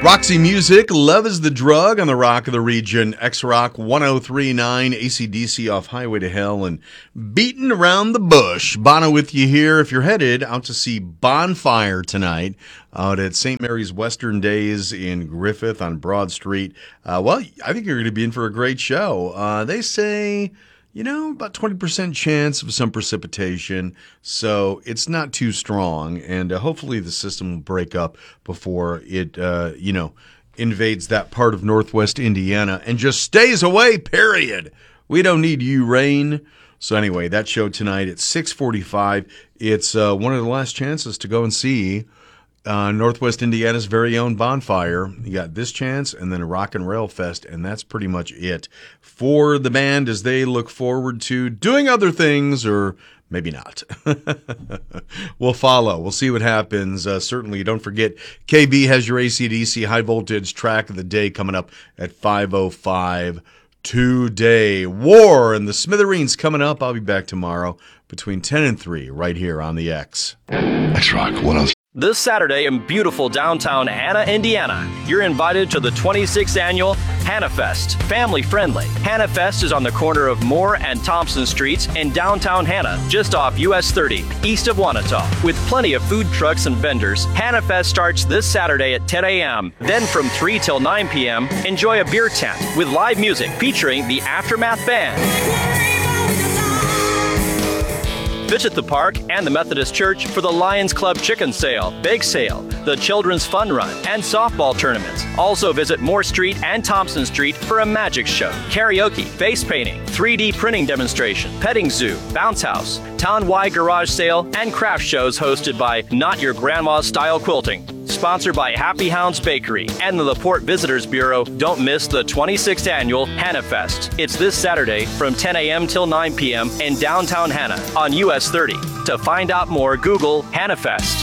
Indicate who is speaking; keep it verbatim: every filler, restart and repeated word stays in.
Speaker 1: Roxy Music, Love is the Drug on the Rock of the Region, X-Rock one oh three point nine, A C D C off Highway to Hell, and Beating Around the Bush. Bono with you here. If you're headed out to see Bonfire tonight out at Saint Mary's Western Days in Griffith on Broad Street, uh, well, I think you're going to be in for a great show. Uh, they say, you know, about twenty percent chance of some precipitation, so it's not too strong, and uh, hopefully the system will break up before it, uh, you know, invades that part of northwest Indiana and just stays away, period. We don't need you, rain. So anyway, that show tonight at six forty-five. It's uh, one of the last chances to go and see Uh, Northwest Indiana's very own Bonfire. You got this chance and then a Rock and Rail Fest, and that's pretty much it for the band as they look forward to doing other things, or maybe not. We'll follow. We'll see what happens. Uh, certainly, don't forget, K B has your A C D C High Voltage Track of the Day coming up at five oh five today. War and the Smithereens coming up. I'll be back tomorrow between ten and three right here on the X.
Speaker 2: X-Rock one oh three.
Speaker 3: This Saturday in beautiful downtown Hanna, Indiana, you're invited to the twenty-sixth annual HannaFest. Family friendly. HannaFest is on the corner of Moore and Thompson Streets in downtown Hanna, just off U S thirty, east of Wanata. With plenty of food trucks and vendors, HannaFest starts this Saturday at ten a.m. Then from three till nine p.m., enjoy a beer tent with live music featuring the Aftermath Band. Visit the park and the Methodist Church for the Lions Club Chicken Sale, Bake Sale, the Children's Fun Run, and softball tournaments. Also visit Moore Street and Thompson Street for a magic show, karaoke, face painting, three D printing demonstration, petting zoo, bounce house, town-wide garage sale, and craft shows hosted by Not Your Grandma's Style Quilting. Sponsored by Happy Hounds Bakery and the LaPorte Visitors Bureau. Don't miss the twenty-sixth annual HannaFest. It's this Saturday from ten a.m. till nine p.m. in downtown Hanna on U S thirty. To find out more, Google HannaFest.